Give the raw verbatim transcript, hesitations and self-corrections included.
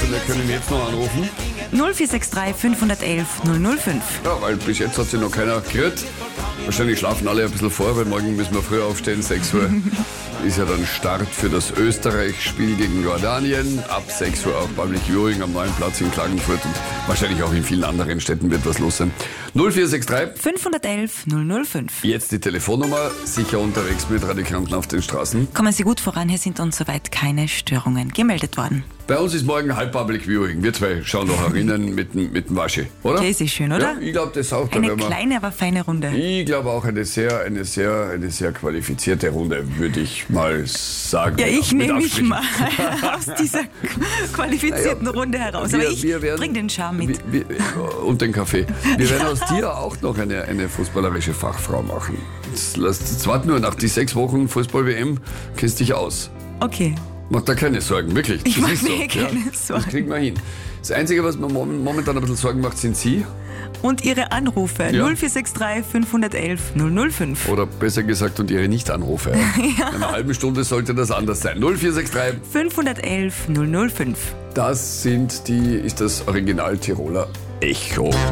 Also wir können jetzt noch anrufen. null vier sechs drei fünf eins eins null null fünf. Ja, weil bis jetzt hat sich noch keiner gerührt. Wahrscheinlich schlafen alle ein bisschen vor, weil morgen müssen wir früher aufstehen, sechs Uhr. Ist ja dann Start für das Österreich-Spiel gegen Jordanien. Ab sechs Uhr auch Public Viewing am neuen Platz in Klagenfurt und wahrscheinlich auch in vielen anderen Städten wird was los sein. null vier sechs drei fünf eins eins null null fünf. Jetzt die Telefonnummer, sicher unterwegs mit Radikanten auf den Straßen. Kommen Sie gut voran, hier sind uns soweit keine Störungen gemeldet worden. Bei uns ist morgen halb Public Viewing. Wir zwei schauen noch herinnen mit, dem- mit dem Waschi, oder? Okay, ist schön, oder? Ja, ich glaube das auch. Da Eine werden wir- kleine, aber feine Runde. Ich glaube auch eine sehr, eine sehr, eine sehr qualifizierte Runde, würde ich mal sagen. Ja, ich Mit nehme mich Abstrichen. mal aus dieser qualifizierten Runde heraus. Aber Wir- ich wir werden- bring den Charme mit. Wir, wir, und den Kaffee. Wir werden aus dir auch noch eine, eine fußballerische Fachfrau machen. Jetzt, lass, jetzt warte nur, nach die sechs Wochen Fußball-W M kennst dich aus. Okay. Mach da keine Sorgen, wirklich. Ich Das mach ist mir so, keine ja. Sorgen. Das kriegen wir hin. Das Einzige, was mir mom- momentan ein bisschen Sorgen macht, sind Sie. Und Ihre Anrufe Ja. null vier sechs drei fünf eins eins null null fünf. Oder besser gesagt, und Ihre Nicht-Anrufe. In einer halben Stunde sollte das anders sein. null vier sechs drei fünf eins eins null null fünf. Das sind die, ist das Original Tiroler Echo.